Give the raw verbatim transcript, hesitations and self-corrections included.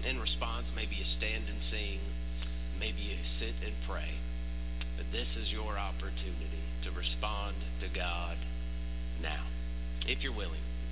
in response, maybe you stand and sing, maybe you sit and pray. But this is your opportunity to respond to God now, if you're willing.